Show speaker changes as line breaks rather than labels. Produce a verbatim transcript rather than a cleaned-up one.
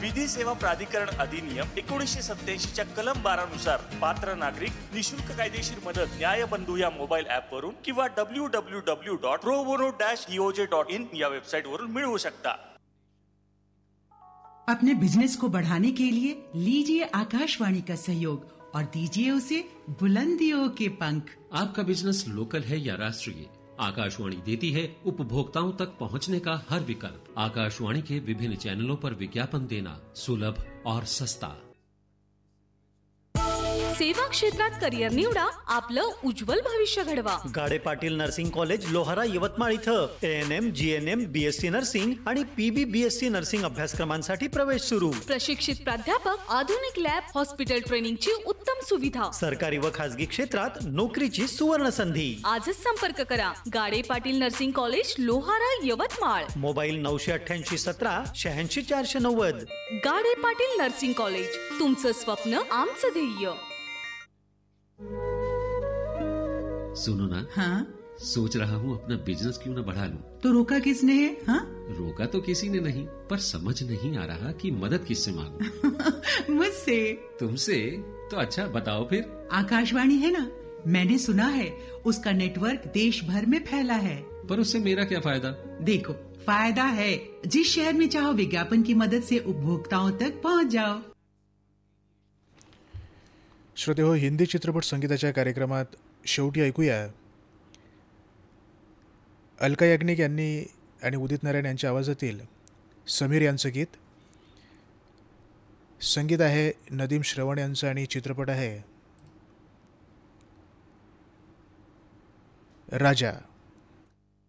विधी सेवा प्राधिकरण अधिनियम एकोणीसशे सत्याऐंशी च्या कलम बारा नुसार पात्र नागरिक निशुल्क कायदेशीर मदत न्यायबंधू या मोबाईल ऍप वरून किंवा W W W dot pro bono dash DOJ dot in या वेबसाइट वरून मिळवू शकता।
अपने बिजनेस को बढ़ाने के लिए लीजिए आकाशवाणी का सहयोग और दीजिए उसे बुलंदियों के पंख।
आपका बिजनेस लोकल है या राष्ट्रीय, आकाशवाणी देती है उपभोक्ताओं तक पहुंचने का हर विकल्प। आकाशवाणी के विभिन्न चैनलों पर विज्ञापन देना सुलभ और सस्ता।
सेवा क्षेत्रात करिअर निवडा, आपलं उज्ज्वल भविष्य घडवा।
गाडे पाटील नर्सिंग कॉलेज लोहारा यवतमाळ इथं N M G N M बी एस सी नर्सिंग आणि पी बी बी एस सी नर्सिंग अभ्यासक्रमांसाठी प्रवेश सुरू।
प्रशिक्षित प्राध्यापक, आधुनिक लॅब, हॉस्पिटल ट्रेनिंगची उत्तम सुविधा,
सरकारी व खासगी क्षेत्रात नोकरीची सुवर्ण संधी।
आजच संपर्क करा गाडे Patil nursing college Lohara Yavatmal.
Mobile नऊशे अठ्ठ्याऐंशी सतरा शहाऐंशी चारशे नव्वद।
गाडे पाटील नर्सिंग कॉलेज, तुमचं स्वप्न आमचं ध्येय।
सुनो ना,
हाँ?
सोच रहा हूँ अपना बिजनेस क्यों न बढ़ा लूं।
तो रोका किसने है? हाँ?
रोका तो किसी ने नहीं, पर समझ नहीं आ रहा कि मदद किससे मांगूं।
मुझसे।
तुमसे? तो अच्छा बताओ फिर।
आकाशवाणी है ना, मैंने सुना है उसका नेटवर्क देश भर में फैला है।
पर उससे मेरा क्या फायदा?
देखो, फायदा है, जिस शहर में चाहो विज्ञापन की मदद से उपभोक्ताओं तक पहुंच जाओ।
श्रोते हो, हिंदी चित्रपट संगीताच्या कार्यक्रमात शेवटी ऐकूया अलका याज्ञिक यांनी आणि उदित नारायण यांच्या आवाजातील समीर यांचं गीत। संगीत आहे नदीम श्रवण यांचं आणि चित्रपट आहे राजा।